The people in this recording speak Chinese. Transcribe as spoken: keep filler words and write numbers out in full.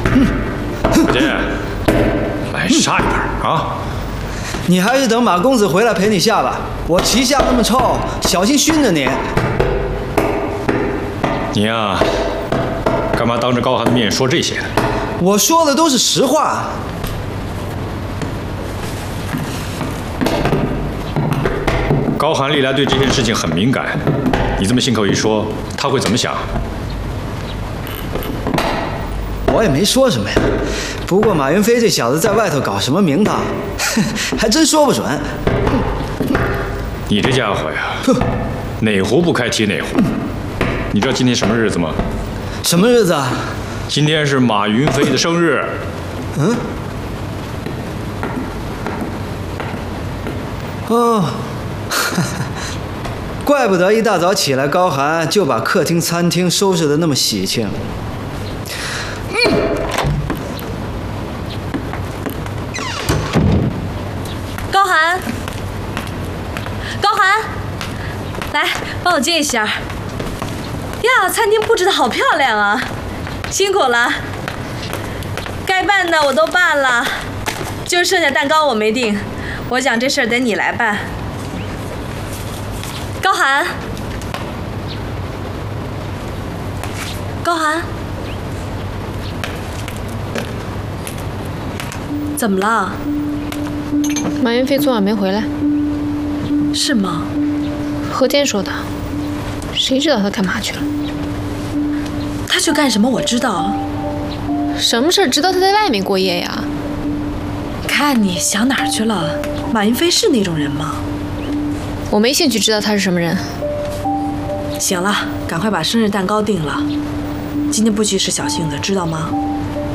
伙计，来杀一盘啊！ 你还是等马公子回来陪你下吧。我旗下那么臭，小心熏着你。 你呀，干嘛当着高寒的面说这些？ 我说的都是实话。 高寒历来对这件事情很敏感，你这么信口一说，他会怎么想？ 我也没说什么呀。不过马云飞这小子在外头搞什么名堂，还真说不准。 你这家伙呀，哪壶不开提哪壶。你知道今天什么日子吗？ 什么日子啊？ 今天是马云飞的生日。 嗯。哦。怪不得一大早起来，高寒就把客厅、餐厅收拾得那么喜庆。嗯。 高寒，高寒，来帮我接一下。呀，餐厅布置得好漂亮啊，辛苦了。该办的我都办了，就剩下蛋糕我没定，我想这事儿得你来办。高寒，高寒，怎么了？ 马云飞昨晚没回来。 是吗？ 何天说的，谁知道他干嘛去了？ 他去干什么？我知道。 什么事儿？知道他在外面过夜呀？ 看你想哪儿去了？马云飞是那种人吗？ 我没兴趣知道他是什么人。 行了，赶快把生日蛋糕定了。今天不许使小性子，知道吗？